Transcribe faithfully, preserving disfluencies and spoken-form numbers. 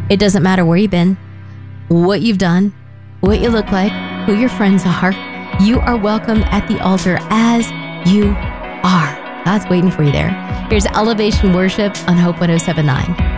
It doesn't matter where you've been, what you've done, what you look like, who your friends are. You are welcome at the altar as you are. God's waiting for you there. Here's Elevation Worship on Hope one oh seven point nine.